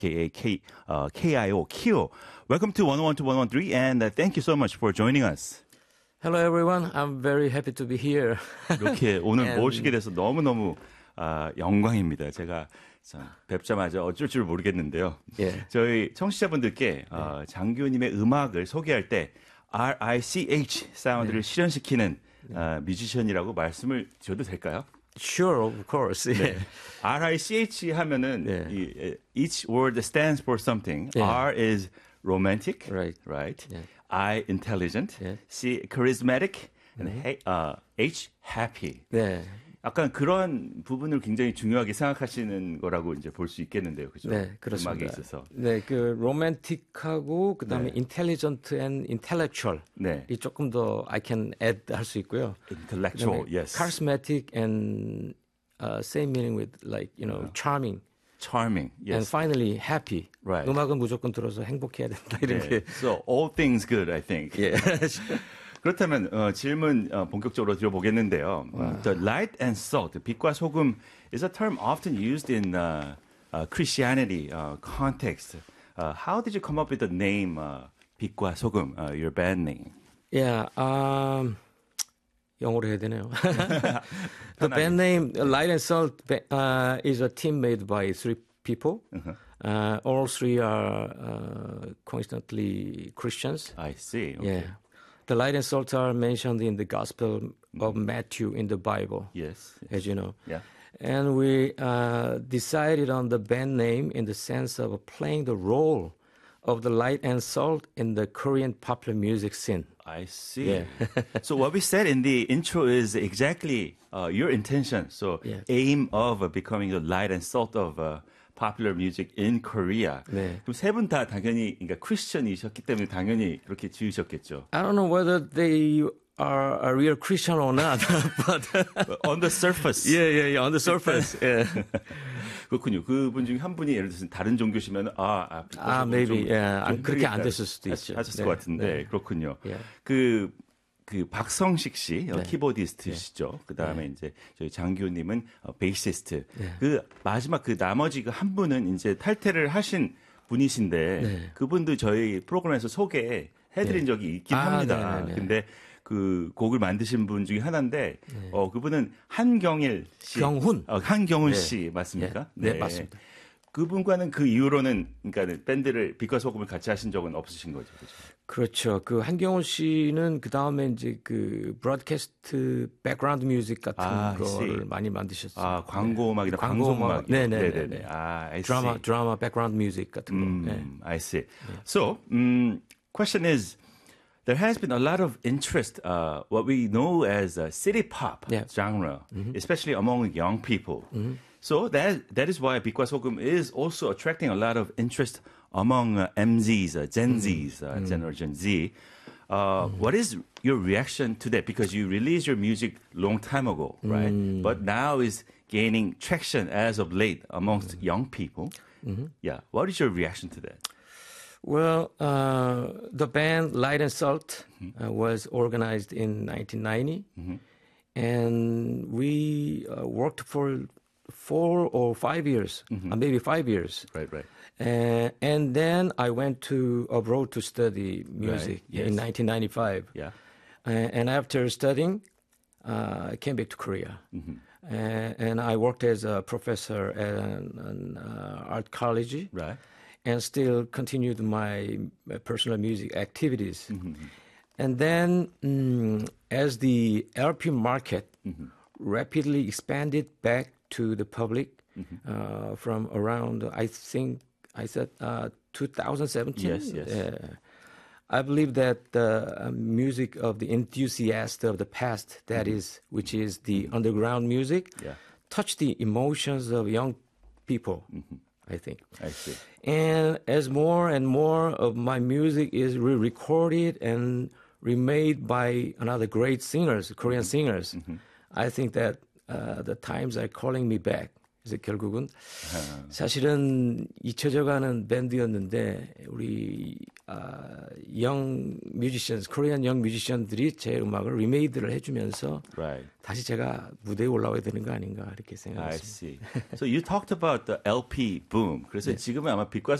KIO, KIO. Welcome to 101 to 113, and thank you so much for joining us. Hello, everyone. I'm very happy to be here. 이렇게 오늘 모시게 돼서 너무너무 영광입니다. 제가 참 뵙자마자 어쩔 줄 모르겠는데요. 예. 저희 청취자분들께 장규님의 음악을 소개할 때 RICH 사운드를 실현시키는 뮤지션이라고 말씀을 드려도 될까요? Sure, of course. 네. RICH 하면은 each word stands for something. R is romantic, right? Yeah. I intelligent, C charismatic, and H happy. 네. 약간 그런 부분을 굉장히 중요하게 생각하시는 거라고 이제 볼 수 있겠는데요, 그죠? 네, 그렇습니다. 음악에 있어서. 네, 그 로맨틱하고 그다음에 intelligent and intellectual. 네. 이 조금 더 I can add 할 수 있고요. Intellectual, yes. Charismatic and same meaning with like charming. Charming, yes. And finally happy. Right. 음악은 무조건 들어서 행복해야 된다 이렇게. So all things good, I think. 예. 그렇다면 질문 본격적으로 드려보겠는데요. The light and salt, 빛과 소금, is a term often used in Christianity context. How did you come up with the name 빛과 소금, your band name? Yeah, 영어로 해야 되네요. The band name Light and Salt is a team made by three people. All three are constantly Christians. I see. Okay. Yeah. The light and salt are mentioned in the Gospel of Matthew in the Bible. Yes. As you know. Yeah. And we decided on the band name in the sense of playing the role of the light and salt in the Korean popular music scene. I see. Yeah. So what we said in the intro is exactly your intention. So aim of becoming the light and salt of popular music in Korea. 네. 그럼 세 분 다 당연히 그러니까 크리스천이셨기 때문에 당연히 그렇게 지으셨겠죠. I don't know whether they are a real Christian or not, but on the surface. Yeah, on the surface. Yeah. 그렇군요. 그분 중에 한 분이 예를 들어서 다른 종교시면 maybe 그렇게 안 됐을 수도 있죠. 하셨을 것 같은데 네. 그렇군요. Yeah. 그 박성식 씨 키보디스트시죠. 그 다음에 이제 저희 장교님은 베이시스트. 그 마지막 그 나머지 그 한 분은 이제 탈퇴를 하신 분이신데 그분도 저희 프로그램에서 소개해드린 적이 있긴 합니다. 근데 그 곡을 만드신 분 중에 하나인데 그분은 한경일 씨, 한경훈 씨 맞습니까? 네, 맞습니다. 그분과는 그 이후로는 그러니까 밴드를 빛과 소금을 같이 하신 적은 없으신 거죠, 그렇죠. 그 한경훈 씨는 그 다음에 이제 그 브로드캐스트 백그라운드 뮤직 같은 거를 많이 만드셨어요. 광고 음악이나 방송 음악. 네네. I see. see. 드라마 백그라운드 뮤직 같은 거. I see. So, question is. There has been a lot of interest, what we know as city pop genre, especially among young people. So that is why 빛과 소금 is also attracting a lot of interest among MZs, Gen Zs, Generation Z. What is your reaction to that? Because you released your music long time ago, right? But now is gaining traction as of late amongst young people. Yeah, what is your reaction to that? Well, the band Light and Salt was organized in 1990, and we worked for 4 or 5 years, maybe 5 years. Right. And then I went abroad to study music in 1995. Yeah. And after studying, I came back to Korea. And I worked as a professor at an art college. Right. And still continued my personal music activities. And then as the LP market rapidly expanded back to the public from around, I think I said 2017. Yes. I believe that the music of the enthusiast of the past, that is, which is the underground music, touched the emotions of young people. I think. I see. And as more and more of my music is re-recorded and remade by another great singers, Korean singers, I think that the times are calling me back. 그래서 결국은 사실은 잊혀져가는 밴드였는데 우리 young musicians, Korean young musician들이 제 음악을 리메이드를 해주면서 right. 다시 제가 무대에 올라와야 되는 거 아닌가 이렇게 I 생각했습니다. see. So you talked about the LP boom. 그래서 지금은 아마 빛과